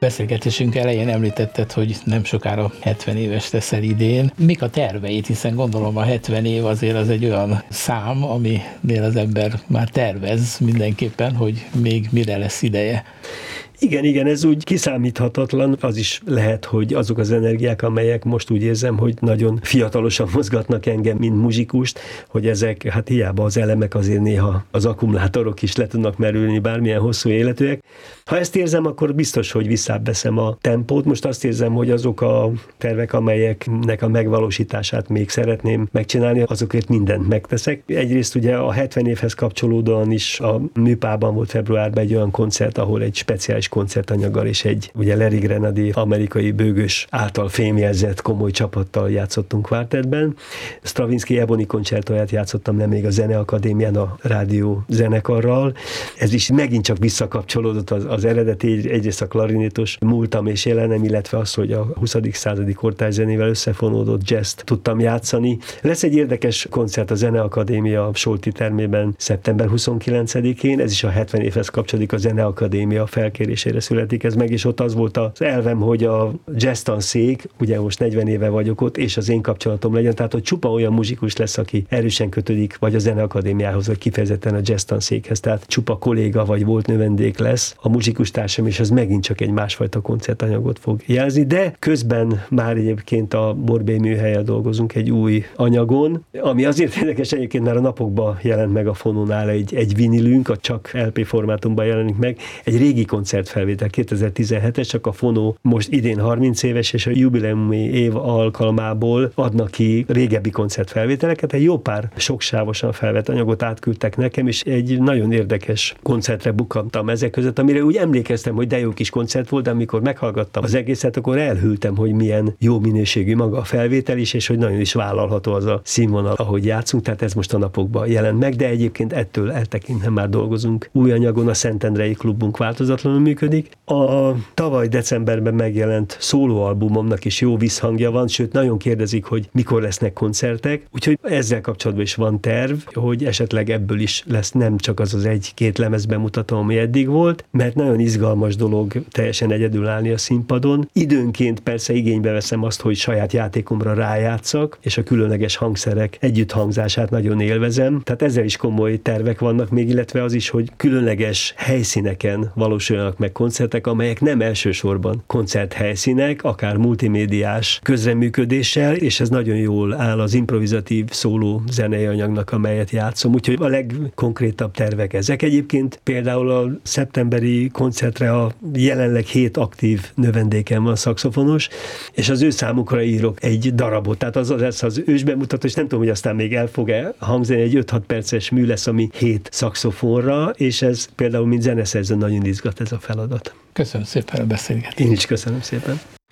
Beszélgetésünk elején említetted, hogy nem sokára 70 éves leszel idén. Mik a terveid, hiszen gondolom a 70 év azért az egy olyan szám, aminél az ember már tervez mindenképpen, hogy még mire lesz ideje. Igen, ez úgy kiszámíthatatlan. Az is lehet, hogy azok az energiák, amelyek most úgy érzem, hogy nagyon fiatalosan mozgatnak engem, mint muzsikust, hogy ezek, hát hiába az elemek azért néha az akkumulátorok is le tudnak merülni, bármilyen hosszú életűek. Ha ezt érzem, akkor biztos, hogy visszábbeszem a tempót. Most azt érzem, hogy azok a tervek, amelyeknek a megvalósítását még szeretném megcsinálni, azokért mindent megteszek. Egyrészt ugye a 70 évhez kapcsolódóan is a Műpában volt februárban egy olyan koncert, ahol egy speciális koncertanyaggal és egy ugye Larry Grenadier amerikai bőgös által fémjelzett komoly csapattal játszottunk kvártettben. Stravinsky Ebony koncertóját játszottam nemrég a Zeneakadémián a rádió zenekarral. Ez is megint csak visszakapcsolódott az eredeti, egyrészt a klarinétos múltam és jelenem, illetve az, hogy a 20. századi kortárszenével összefonódott jazzt tudtam játszani. Lesz egy érdekes koncert a Zeneakadémia Solti termében szeptember 29-én, ez is a 70 évhez kapcsolódik, a Zeneakadémia felkérésére születik ez meg, és ott az volt az elvem, hogy a jazztanszék, ugye most 40 éve vagyok ott, és az én kapcsolatom legyen, tehát hogy csupa olyan muzsikus lesz, aki erősen kötődik, vagy a Zeneakadémiához, vagy kifejezetten a jazztanszékhez, tehát csupa kolléga, vagy volt növendék lesz a muzsikustársam, és az megint csak egy másfajta koncertanyagot fog jelzni, de közben már egyébként a Borbély műhellyel dolgozunk egy új anyagon, ami azért érdekes egyébként, mert a napokban jelent meg a Fonónál egy vinilünk, a csak LP formátumban jelenik meg, egy régi koncertfelvétel, 2017-es, csak a Fonó most idén 30 éves, és a jubileumi év alkalmából adnak ki régebbi koncertfelvételeket, egy jó pár soksávosan felvett anyagot átküldtek nekem, és egy nagyon érdekes koncertre bukkantam ezek között, amire úgy emlékeztem, hogy de jó kis koncert volt, de amikor meghallgattam az egészet, akkor elhűltem, hogy milyen jó minőségű maga a felvétel is, és hogy nagyon is vállalható az a színvonal, ahogy játszunk, tehát ez most a napokban jelent meg, de egyébként ettől eltekintve már dolgozunk új anyagon, a Szentendrei klubunk változatlanul működik. A tavaly decemberben megjelent szólóalbumomnak is jó visszhangja van, sőt nagyon kérdezik, hogy mikor lesznek koncertek, úgyhogy ezzel kapcsolatban is van terv, hogy esetleg ebből is lesz nem csak az egy-két lemez bemutató, ami eddig volt, mert nagyon izgalmas dolog teljesen egyedül állni a színpadon. Időnként persze igénybe veszem azt, hogy saját játékomra rájátszak, és a különleges hangszerek együtthangzását nagyon élvezem. Tehát ezzel is komoly tervek vannak még, illetve az is, hogy különleges helyszíneken valósuljanak meg koncertek, amelyek nem elsősorban koncerthelyszínek, akár multimédiás közreműködéssel, és ez nagyon jól áll az improvizatív szóló zenei anyagnak, amelyet játszom. Úgyhogy a legkonkrétabb tervek ezek. Egyébként például a szeptemberi koncertre a jelenleg 7 aktív növendékem van szaxofonos, és az ő számukra írok egy darabot. Tehát az lesz az ősbemutató, és nem tudom, hogy aztán még el fog-e hangzani, egy 5-6 perces mű lesz, ami 7 szaxofonra, és ez például mint zeneszerző nagyon izgat ez a feladat. Köszönöm szépen a beszélgetést. Én is köszönöm szépen.